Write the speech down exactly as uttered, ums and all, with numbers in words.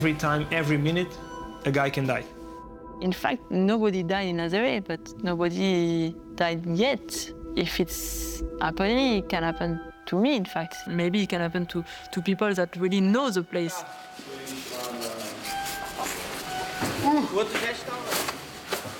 Every time, every minute, a guy can die. In fact, nobody died in Nazaré, but nobody died yet. If it's happening, it can happen to me, in fact. Maybe it can happen to, to people that really know the place. Outro já está lá.